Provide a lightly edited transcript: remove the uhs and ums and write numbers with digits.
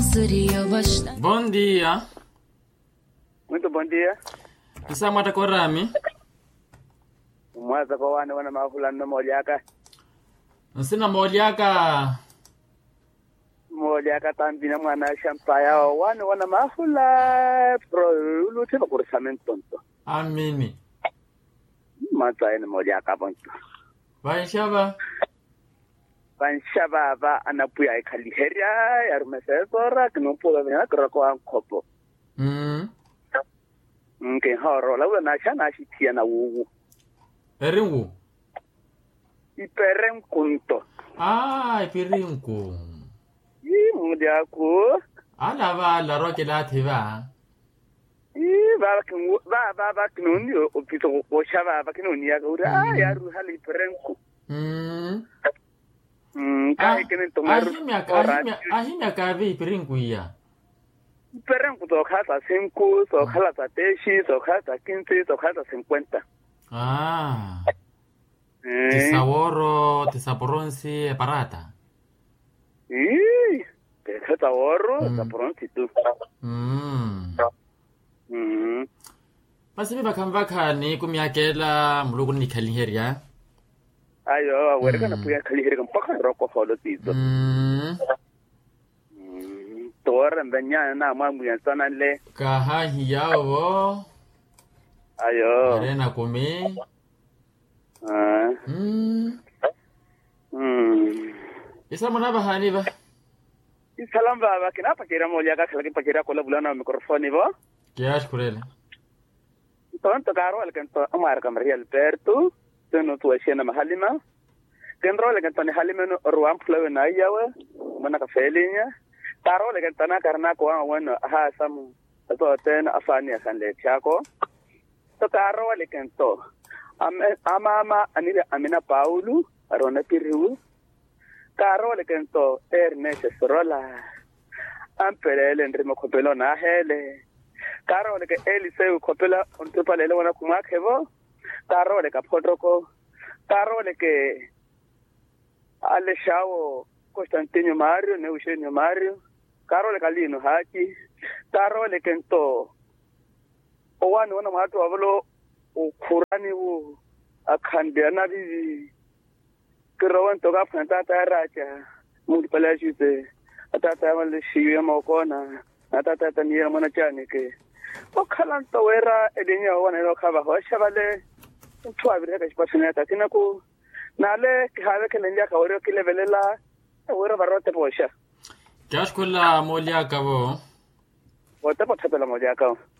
Bom dia. Muito bom dia. Isama takorami. Mwaza kwa wana mafula na moliaka. Nsina moliaka. Moliaka tambina mwana shampaya wana mafula pro lute bakurisamento. Amini. Mata ina moliaka bonto. Vaishava. Vanshava va anapuya ikaliheria yarumesesora kinopola vina krako ankopo. Nke horo la wena shana shitia na wuwu. Eringu. Iperenkunto. Iperenku. Mudiaku. Ala roke la teva. Ba kinuni opito oshava ba kinuni ya ura ya ruhali iperenku. Kai kenen tomaru. Ahimya kavi iperenku ya. Iperenku to kata 5, to kata 10, to kata 15, to kata 50. Tesaporonsi parata. Tesaporonsi tu. Basi bakhamvakhani kumyakela muluku ni khaliheria. Ayo, wereka na puya khaliheria mpaka roko holo tizo. Tora mbenya na mamu yansana le. Kahahi yao. Ayo. Arena kumi. Isa manaba hani ba? Salam baba, kina pakira moliaka khalaki pakira kola bulana mikrofoni ba? Kiash kurele. Tonto karo alkanto amar kamri alberto, tono tu ashena mahalima. Kendro alkanto ni halima no ruam flow na yawa, mana ka felinya. Karo alkanto na karna ko wano ha samu. To ten afani akanle chako. To karo alkanto Amama anile Amina Paulu, Arona Piriu, Carole Kento, Ernest Sorola, Amperele and Remo Copelo Nahele, Carole Eliseu Copela, on Tupalele Kumakevo, Carole Capodroco, Carole Aleshao, Costantino Mario, Neugenio Mario, Carole Calino Haki, Carole Kento, Owan Matu Avolo. Ukurani wu akhandiana bibi kirawan to ka phanta ta racha multipala jute atata mal shiya mokona atata taniya mana chani ke o khalan to wera edenya wana no khaba ho shabale twa bire ka spasina ta tinaku nale khave ke lenja khawre ke levelela wera barote posha Kyash kula molia kavo. Wata potapela molia kavo.